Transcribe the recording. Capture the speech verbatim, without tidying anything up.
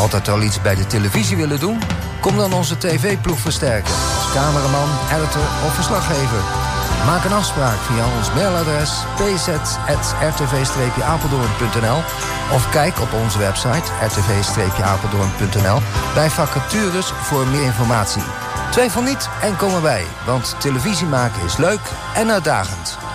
Altijd al iets bij de televisie willen doen? Kom dan onze tv-ploeg versterken. Als cameraman, editor of verslaggever. Maak een afspraak via ons mailadres p z at r t v streepje apeldoorn punt n l of kijk op onze website r t v streepje apeldoorn punt n l bij vacatures voor meer informatie. Twijfel niet en kom erbij, want televisie maken is leuk en uitdagend.